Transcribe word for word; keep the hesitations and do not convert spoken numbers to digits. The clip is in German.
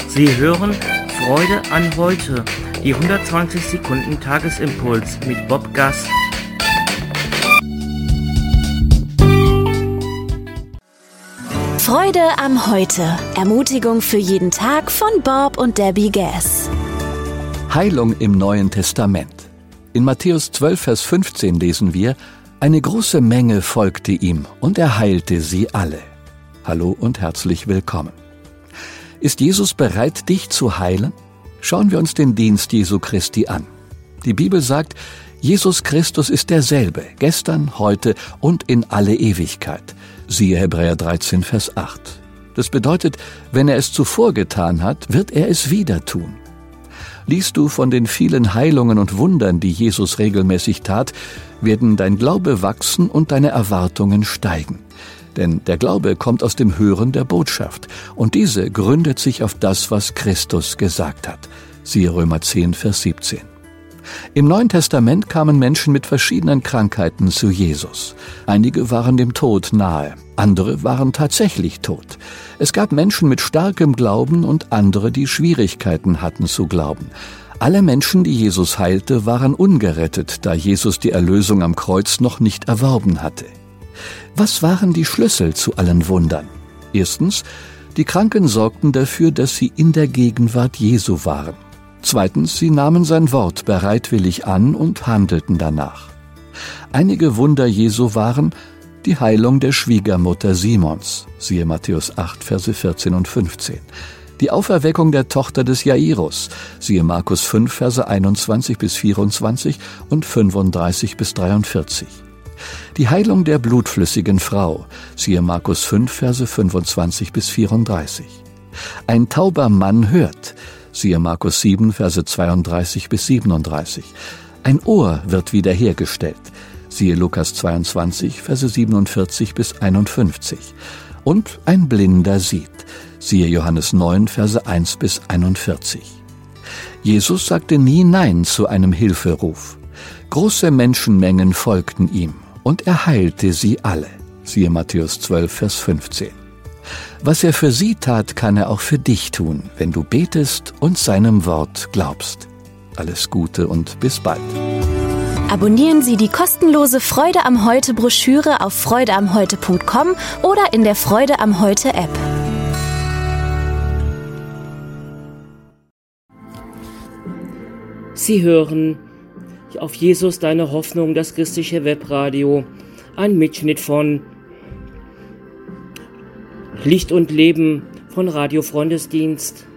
Sie hören Freude an heute, die hundertzwanzig Sekunden Tagesimpuls mit Bob Gass. Freude am Heute. Ermutigung für jeden Tag von Bob und Debbie Gass. Heilung im Neuen Testament. In Matthäus zwölf, Vers fünfzehn lesen wir: Eine große Menge folgte ihm, und er heilte sie alle. Hallo und herzlich willkommen. Ist Jesus bereit, dich zu heilen? Schauen wir uns den Dienst Jesu Christi an. Die Bibel sagt, Jesus Christus ist derselbe, gestern, heute und in alle Ewigkeit. Siehe Hebräer dreizehn, Vers acht. Das bedeutet, wenn er es zuvor getan hat, wird er es wieder tun. Liest du von den vielen Heilungen und Wundern, die Jesus regelmäßig tat, werden dein Glaube wachsen und deine Erwartungen steigen. Denn der Glaube kommt aus dem Hören der Botschaft, und diese gründet sich auf das, was Christus gesagt hat. Siehe Römer zehn, Vers siebzehn. Im Neuen Testament kamen Menschen mit verschiedenen Krankheiten zu Jesus. Einige waren dem Tod nahe, andere waren tatsächlich tot. Es gab Menschen mit starkem Glauben und andere, die Schwierigkeiten hatten zu glauben. Alle Menschen, die Jesus heilte, waren ungerettet, da Jesus die Erlösung am Kreuz noch nicht erworben hatte. Was waren die Schlüssel zu allen Wundern? Erstens, die Kranken sorgten dafür, dass sie in der Gegenwart Jesu waren. Zweitens, sie nahmen sein Wort bereitwillig an und handelten danach. Einige Wunder Jesu waren die Heilung der Schwiegermutter Simons, siehe Matthäus acht, Verse vierzehn und fünfzehn. Die Auferweckung der Tochter des Jairus, siehe Markus fünf, Verse einundzwanzig bis vierundzwanzig und fünfunddreißig bis dreiundvierzig. Die Heilung der blutflüssigen Frau, siehe Markus fünf, Verse fünfundzwanzig bis vierunddreißig. Ein tauber Mann hört, siehe Markus sieben, Verse zweiunddreißig bis siebenunddreißig. Ein Ohr wird wiederhergestellt, siehe Lukas zweiundzwanzig, Verse siebenundvierzig bis einundfünfzig. Und ein Blinder sieht, siehe Johannes neun, Verse eins bis einundvierzig. Jesus sagte nie Nein zu einem Hilferuf. Große Menschenmengen folgten ihm, und er heilte sie alle, siehe Matthäus zwölf, Vers fünfzehn. Was er für sie tat, kann er auch für dich tun, wenn du betest und seinem Wort glaubst. Alles Gute und bis bald. Abonnieren Sie die kostenlose Freude am Heute Broschüre auf freude am heute punkt com oder in der Freude am Heute App. Sie hören auf Jesus deine Hoffnung, das christliche Webradio, ein Mitschnitt von Licht und Leben von Radio Freundesdienst.